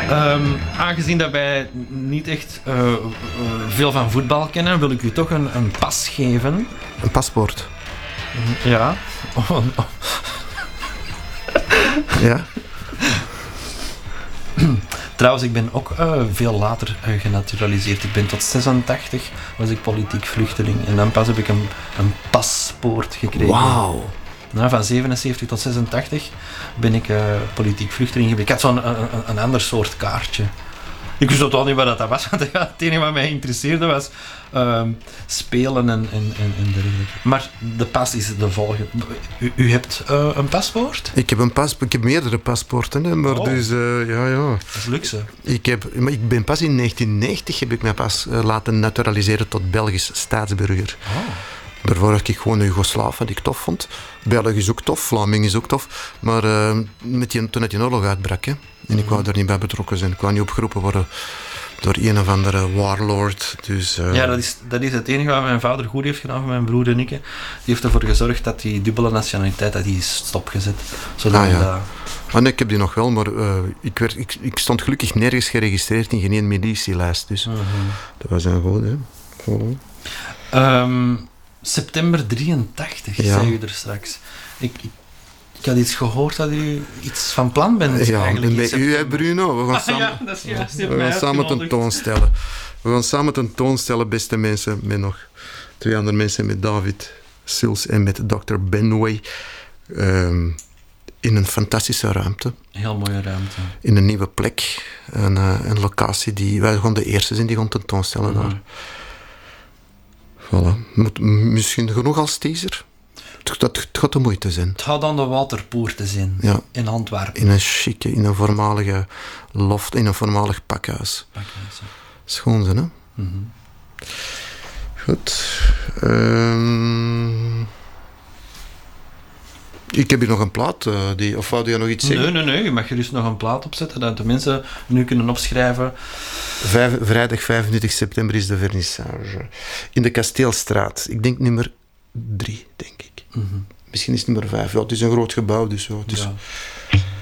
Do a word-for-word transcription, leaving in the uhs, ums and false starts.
Um, aangezien dat wij niet echt uh, uh, veel van voetbal kennen, wil ik u toch een, een pas geven. Een paspoort? Ja. Oh, oh. Ja. Trouwens, ik ben ook uh, veel later uh, genaturaliseerd. Ik ben tot zesentachtig was ik politiek vluchteling. En dan pas heb ik een, een paspoort gekregen. Wauw. Nou, van zevenenzeventig tot zesentachtig ben ik uh, politiek vluchteling geweest. Ik had zo'n een, een, een ander soort kaartje. Ik wist ook niet wat dat was, want het enige wat mij interesseerde was uh, spelen en, en, en, en dergelijke. Maar de pas is de volgende. U, u hebt uh, een paspoort? Ik heb een paspoort. Ik heb meerdere paspoorten, hè, maar oh. dus, uh, ja, ja. Dat is luxe. Ik, heb, maar ik ben pas in negentien negentig heb ik mij pas uh, laten naturaliseren tot Belgisch staatsburger. Oh. Daarvoor had ik gewoon een Joegoslaaf, wat ik tof vond. België is ook tof, Vlaming is ook tof. Maar uh, met die, toen het die oorlog uitbrak, hè, en ik wou daar niet bij betrokken zijn. Ik wou niet opgeroepen worden door een of andere warlord. Dus, uh... Ja, dat is, dat is het enige wat mijn vader goed heeft gedaan, van mijn broer en ik. Die heeft ervoor gezorgd dat die dubbele nationaliteit dat die is stopgezet. Zodat ah, ja. dat... ah, nee, ik heb die nog wel, maar uh, ik, werd, ik, ik stond gelukkig nergens geregistreerd in geen één militielijst. Dus uh-huh. Dat was een goed, hè. Goed. Um, september drieëntachtig, ja. zei u er straks. Ik, ik, ik had iets gehoord dat u iets van plan bent. Ja, eigenlijk met u, hè, Bruno. We gaan ah, samen, ja, dat is juist, we gaan samen tentoonstellen. We gaan samen tentoonstellen, beste mensen, met nog twee andere mensen, met David Sils en met dokter Benway. Um, in een fantastische ruimte. Heel mooie ruimte. In een nieuwe plek. Een, uh, een locatie die... Wij gaan de eerste zijn die gaan tentoonstellen mm-hmm. daar. Voilà. Moet, misschien genoeg als teaser. Het, dat, het gaat de moeite zijn. Het gaat aan de Waterpoorten zijn. Ja. In Antwerpen. In een chique, in een voormalige loft, in een voormalig pakhuis. Pakhuis, ja. Schoon zijn, hè? Mm-hmm. Goed. Um... Ik heb hier nog een plaat. Uh, die, of wou je nog iets zeggen? Nee, nee, nee. Je mag gerust nog een plaat opzetten, dat de mensen nu kunnen opschrijven. Vijf, vrijdag vijfentwintig september is de vernissage. In de Kasteelstraat. Ik denk nummer drie, denk ik. Mm-hmm. Misschien is het nummer vijf. Ja, het is een groot gebouw, dus ja, het is... Ja.